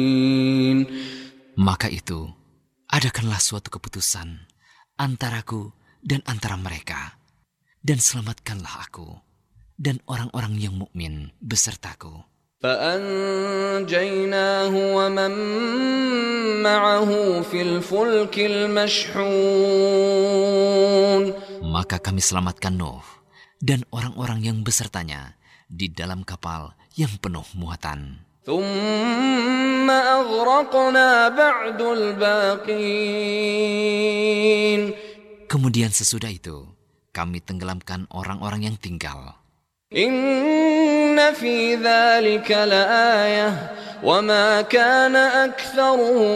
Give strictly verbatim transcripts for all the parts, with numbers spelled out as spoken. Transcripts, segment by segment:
Maka itu, adakanlah suatu keputusan antaraku dan antara mereka, dan selamatkanlah aku dan orang-orang yang mukmin besertaku. فأنجيناه ومن معه في الفلك المشحون. Maka kami selamatkan Nuh dan orang-orang yang besertanya di dalam kapal yang penuh muatan. ثم أغرقنا بعد الباقين. Kemudian sesudah itu, kami tenggelamkan orang-orang yang tinggal. إن في ذلك لآية وما كان أكثرهم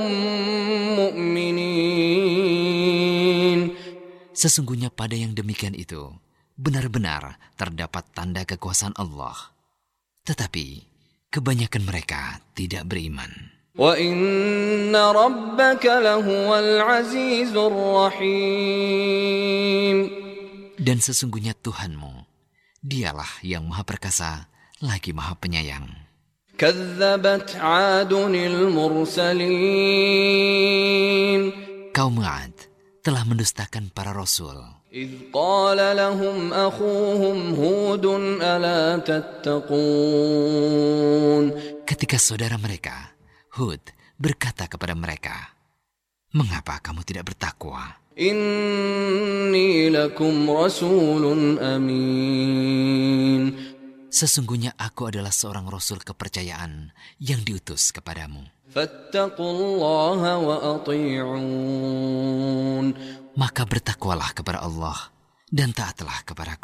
مؤمنين. Sesungguhnya pada yang demikian itu, benar-benar terdapat tanda kekuasaan Allah. Tetapi, kebanyakan mereka tidak beriman. وَإِنَّ رَبَّكَ لَهُوَ الْعَزِيزُ الرَّحِيمُ. Dan sesungguhnya Tuhanmu, Dialah yang Maha Perkasa, lagi Maha Penyayang. كَذَّبَتْ عَادٌ الْمُرْسَلِينَ. Kaum 'Ad telah mendustakan para rasul. إِذْ قَالَ لَهُمْ أَخُوهُمْ هُودٌ أَلَا تَتَّقُونَ. Ketika saudara mereka, Hud, berkata kepada mereka, "Mengapa kamu tidak bertakwa? Inni lakum rasulun amin. Sesungguhnya aku adalah seorang rasul kepercayaan yang diutus kepadamu. Fattaqullaha wa ati'un. Maka bertakwalah kepada Allah dan taatlah kepadaku."